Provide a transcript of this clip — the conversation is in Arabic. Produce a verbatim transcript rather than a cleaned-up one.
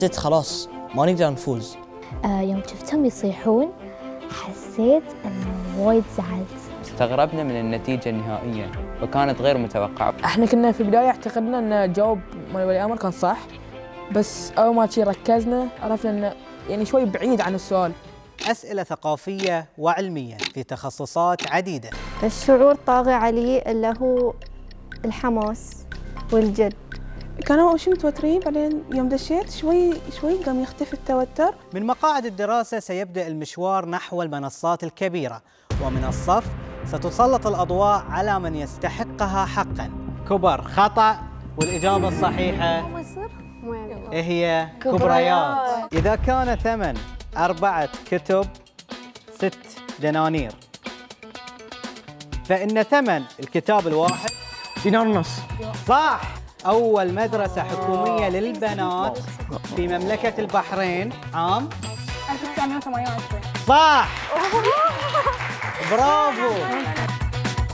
حسيت خلاص ما نقدر نفوز. آه يوم شفتهم يصيحون حسيت أنه وايد زعلت. استغربنا من النتيجة النهائية وكانت غير متوقعة. احنا كنا في البداية اعتقدنا أن الجواب مال ولي الأمر كان صح، بس أول ما شي ركزنا عرفنا أنه يعني شوي بعيد عن السؤال. أسئلة ثقافية وعلمية في تخصصات عديدة. الشعور طاغي علي اللي هو الحماس والجد. كانوا أول شي متوترين، بعدين يوم دشيت شوي شوي قام يختفي التوتر. من مقاعد الدراسة سيبدأ المشوار نحو المنصات الكبيرة، ومن الصف ستسلط الأضواء على من يستحقها حقاً. كبر خطأ، والإجابة الصحيحة إيه هي؟ كبريات. إذا كان ثمن أربعة كتب ست دنانير، فإن ثمن الكتاب الواحد دينار ونص. صح. أول مدرسة حكومية للبنات في مملكة البحرين عام ألف وتسعمائة وثمانية وعشرين. صح. برافو.